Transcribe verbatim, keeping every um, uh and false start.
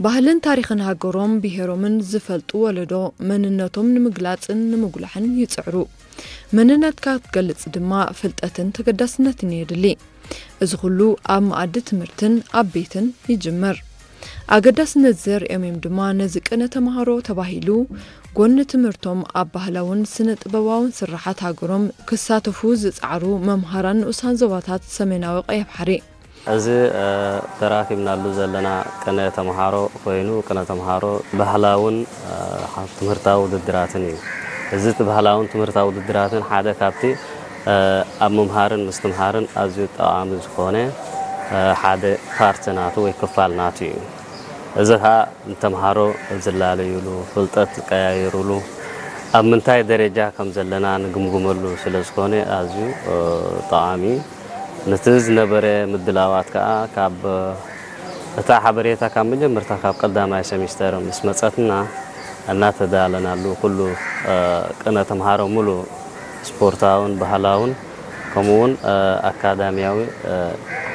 ባህልን ታሪኽን ሃገሮም ብሄሮምን ዝፈልጡ ወለዶ መንነቶም ንምግላጽን ንምጉላሕን ይጽዕሩ መንነትካ ትገልጽ ድማ ፍልጠትን ተገዳስነትን የድሊ እዚ ሁሉ ኣብ ማዕድ ትምህርትን ኣብ ቤትን ይጅመር ኣገዳስነት ዘርእዮም ድማ ነዚ ቅነ ተማሃሮ ተባሂሉ ጎን ትምህርቶም ኣብ ባህላውን ስነ ጥበባውን ስራሓት ሃገሮም ክሳተፉ ዝጻዕሩ መምሃራን ንኡሳን ዞባታት ሰሜናዊ ቀይሕ ባሕሪ እዚ ተራኪብናሉ ዘለና ቅነ ተማሃሮ ኮይኑ ቅነ ተማሃሮ ባህላውን ትምህርታዊ ውድድራትን እዩ እዚ ባህላውን ትምህርታዊ ውድድራትን ሓደ ካብቲ ኣብ መምሃርን ምስትምሃርን ኣዝዩ ጠቃሚ ዝኾነ ሓደ ፓርትናቱ ወይ ክፋልናቱ እዩ እዚ ها ተማሃሮ ዝላለዩሉ ፍልጠት ቀያይሩሉ ኣብ ምንታይ ደረጃ ከም ዘለና ንግምግመሉ ስለዝኾነ ኣዝዩ ጠቃሚ ነቲ ዝነበረ ምድላዋት ከዓ ካብ እታ ሓበሬታ ካብ መጀመርታ ካብ ቀዳማይ ሴሚስተር ምስ መጻትና እናተዳለናሉ ኩሉ ቅነ ተማሃሮ ሙሉ ስፖርታውን ባህላውን ከምኡውን ኣካዳሚያዊ